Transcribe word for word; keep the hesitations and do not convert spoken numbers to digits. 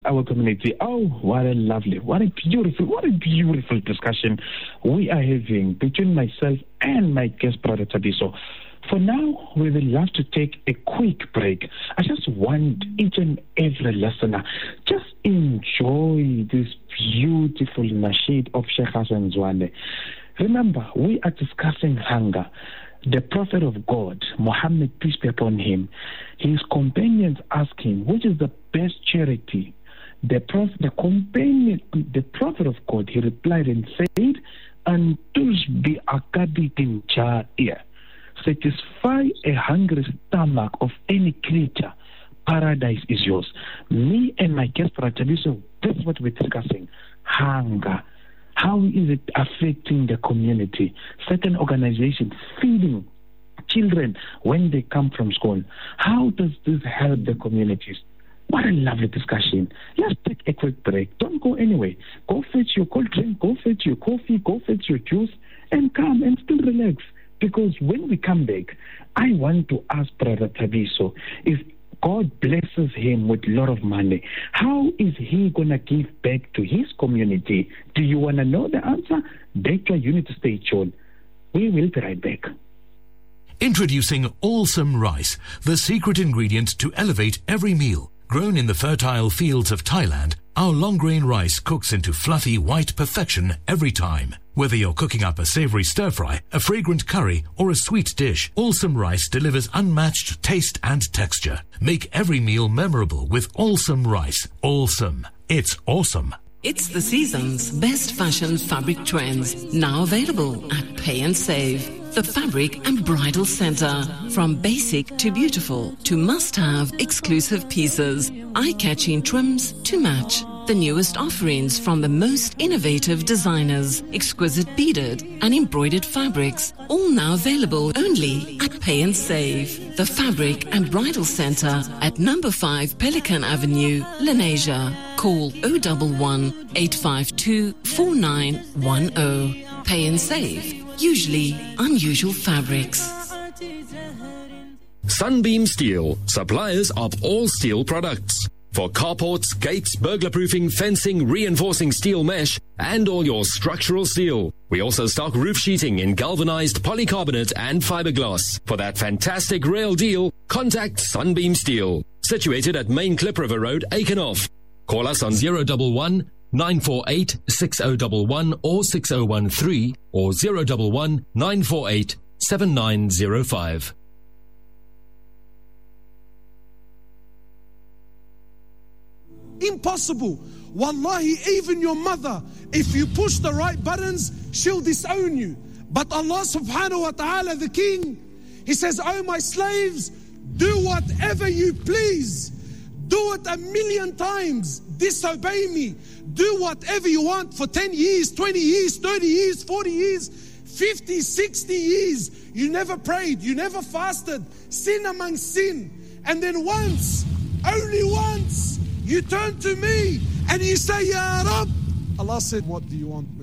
our community. Oh, what a lovely, what a beautiful, what a beautiful discussion we are having between myself and my guest, Brother Thabiso. For now, we would love to take a quick break. I just want each and every listener just enjoy this beautiful nasheed of Sheikh Hassan Zwane. Remember, we are discussing hunger. The prophet of God, Muhammad, peace be upon him, his companions asked him, which is the best charity? The prophet, the companion, the prophet of God, he replied and said, "Antus bi akadikin ja'ir." Satisfy a hungry stomach of any creature. Paradise is yours. Me and my guest, Brother Thabiso, this is what we're discussing. Hunger. How is it affecting the community? Certain organizations feeding children when they come from school. How does this help the communities? What a lovely discussion. Let's take a quick break. Don't go anywhere. Go fetch your cold drink, go fetch your coffee, go fetch your juice, and come and still relax. Because when we come back, I want to ask Brother Thabiso, if God blesses him with a lot of money, how is he going to give back to his community? Do you want to know the answer? Baker, you need to stay tuned. We will be right back. Introducing Allsome Rice, the secret ingredient to elevate every meal. Grown in the fertile fields of Thailand, our long-grain rice cooks into fluffy white perfection every time. Whether you're cooking up a savory stir-fry, a fragrant curry, or a sweet dish, Allsome Rice delivers unmatched taste and texture. Make every meal memorable with Allsome Rice. Allsome. It's awesome. It's the season's best fashion fabric trends, now available at Pay and Save. The Fabric and Bridal Center. From basic to beautiful to must-have exclusive pieces, eye-catching trims to match. The newest offerings from the most innovative designers, exquisite beaded and embroidered fabrics, all now available only at Pay and Save. The Fabric and Bridal Center at number five Pelican Avenue, Lenasia. Call oh one one, eight five two, four nine one oh. Pay and Save. Usually unusual fabrics. Sunbeam Steel, suppliers of all steel products. For carports, gates, burglar-proofing, fencing, reinforcing steel mesh, and all your structural steel. We also stock roof sheeting in galvanized polycarbonate and fiberglass. For that fantastic rail deal, contact Sunbeam Steel. Situated at Main Klip River Road, Aikenhof. Call us on zero one one, nine four eight, six oh one one or six oh one three or zero one one, nine four eight, seven nine zero five. Impossible. Wallahi, even your mother, if you push the right buttons, she'll disown you. But Allah subhanahu wa ta'ala, the King, He says, "Oh my slaves, do whatever you please. Do it a million times. Disobey me. Do whatever you want for ten years, twenty years, thirty years, forty years, fifty, sixty years. You never prayed. You never fasted. Sin among sin. And then once, only once, you turn to me and you say, Ya Rab." Allah said, "What do you want?"